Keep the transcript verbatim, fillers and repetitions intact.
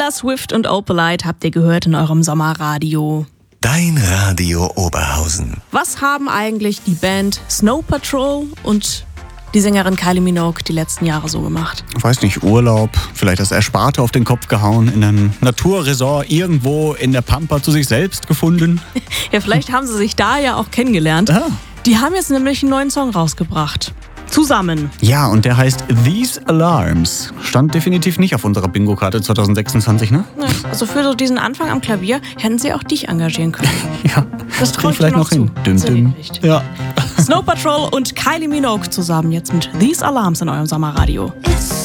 Taylor Swift und Opalite habt ihr gehört in eurem Sommerradio. Dein Radio Oberhausen. Was haben eigentlich die Band Snow Patrol und die Sängerin Kylie Minogue die letzten Jahre so gemacht? Weiß nicht, Urlaub, vielleicht das Ersparte auf den Kopf gehauen, in einem Naturresort irgendwo in der Pampa zu sich selbst gefunden. Ja, vielleicht haben sie sich da ja auch kennengelernt. Ah. Die haben jetzt nämlich einen neuen Song rausgebracht. Zusammen. Ja, und der heißt These Alarms. Stand definitiv nicht auf unserer Bingo-Karte zwanzig sechsundzwanzig, ne? Ja, also für so diesen Anfang am Klavier hätten sie auch dich engagieren können. Ja, das traue ich vielleicht dir noch noch hin. zu. Dim, Sehr dim. richtig. Ja. Snow Patrol und Kylie Minogue zusammen jetzt mit These Alarms in eurem Sommerradio. It's